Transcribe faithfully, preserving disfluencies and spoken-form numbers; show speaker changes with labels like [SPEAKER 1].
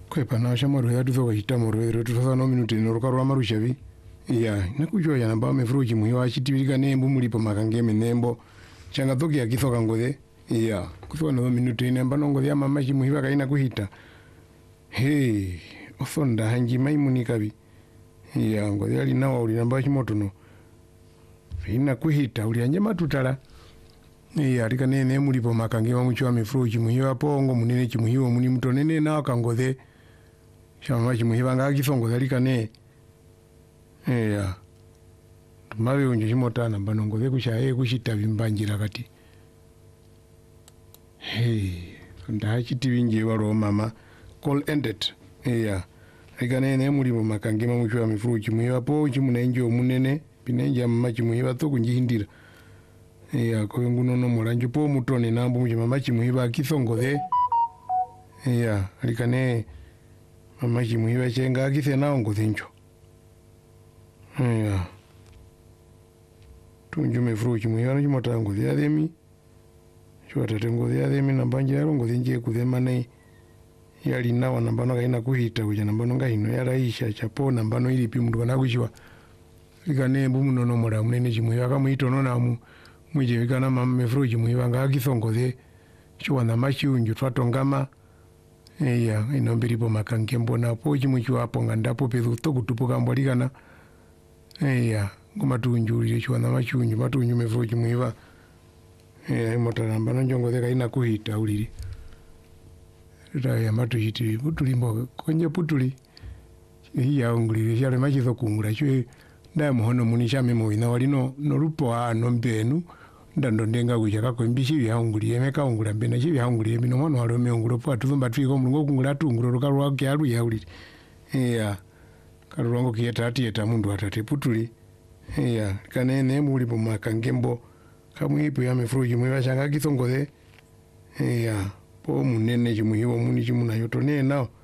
[SPEAKER 1] kwepa na shamaru ya tuzo kahita moro ero tuzo no minute no rukarwa marushavi ya nakujo ya namba mefruji muhiwa achitibirika nembo mulipo makangeme nembo changa toki akithoka ngothe ya kuthoka no minute ine mbano ngothe mama chimuhiwa kaina kuhita hey othonda hanji maimuni kabi ya ngothe ali nawa uli namba chimoto no ina kuhita uli anje matutala ya rika nene mulipo makangema muchwa mefruji muhiwa pongo munene chimuhiwa muni mutonene na kangothe shama chimuhiwa ngakithongo dalika ne eya mawe unje chimotana mbanongo ze kushaye kushita bimbanjira kati hey ndachiti binje waro mama call ended eya rikane ne muri mu makangema muchwa mifuru chimuhiwa po chimunenje omunene binenje mama chimuhiwa to kunjihindira eya ko nguno no muranju po mutone nambu mu mama chimuhiwa kithongo ze eya rikane mama chimuhiwa chenga akithe naongo thinjo ya tunju mefuru chimuhiwa no chimotango thia themi chwata tengo thia themi nambanje yaro ngo thinje kuthema nei yali nawa nambano kaina kuhita kuja nambano ngaino ya raisha chapo nambano ili pi mundu kana kushwa ikane mbu muno no mura munene chimuhiwa kamuito no namu mwije vikana mama mefuru chimuhiwa ngakithongo the chwa na machiunju twatongama eya inombiripo makangembo na po chimuchwa hapo ngandapo pezu tokutupuka mbolikana eya ngoma tunjulire chwa na machunyu matunyu mefuru chimuhiwa eya imotaramba njongo theka ina kuhita uliri raya matuhiti putulimbo konje putuli iya ungulire shale machitho kungula chwe nda muhono munisha memo ina walino no rupo ano mbenu ndando ndenga kuja kako mbishi ya ungulire meka ungula mbena chibi ungulire bino mono walo meungulo po atuzumba twiko mulungu kungula tungulo rukalwa kyalu ya uliri eya karurongo kiyeta ati eta mundu atate putuli eya kanene muri po makangembo kamwipo ya mefuru chimuhiwa changa kithongo the eya po munene chimuhiwa muni chimuna yoto ne nao